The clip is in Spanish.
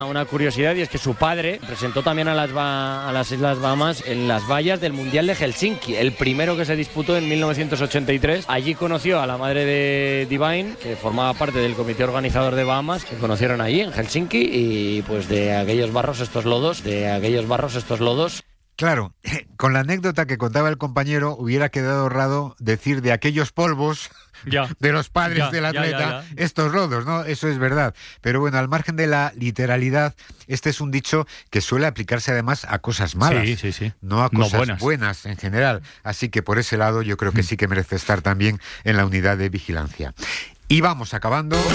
Una curiosidad, y es que su padre presentó también a las Islas Bahamas en las vallas del Mundial de Helsinki, el primero que se disputó en 1983. Allí conoció a la madre de Divine, que formaba parte del comité organizador de Bahamas, que conocieron allí en Helsinki, y pues de aquellos barros estos lodos. Claro, con la anécdota que contaba el compañero hubiera quedado raro decir de aquellos polvos de los padres del atleta, estos lodos, ¿no? Eso es verdad. Pero bueno, al margen de la literalidad, este es un dicho que suele aplicarse además a cosas malas, sí. no a cosas buenas. buenas en general. Así que por ese lado yo creo que sí que merece estar también en la unidad de vigilancia. Y vamos acabando.